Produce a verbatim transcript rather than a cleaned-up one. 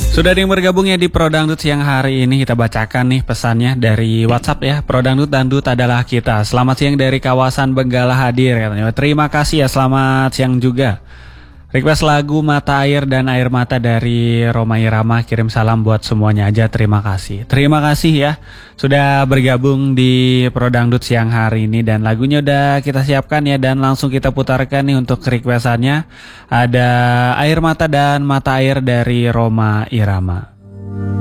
Sudah ada yang bergabung ya di Pro Dangdut siang hari ini. Kita bacakan nih pesannya dari WhatsApp ya. Pro Dangdut, Dangdut adalah kita. Selamat siang dari kawasan Benggala hadir katanya. Terima kasih ya, selamat siang juga. Request lagu Mata Air dan Air Mata dari Roma Irama. Kirim salam buat semuanya aja, terima kasih. Terima kasih ya sudah bergabung di Pro Dangdut siang hari ini. Dan lagunya udah kita siapkan ya, dan langsung kita putarkan nih untuk requestannya. Ada Air Mata dan Mata Air dari Roma Irama.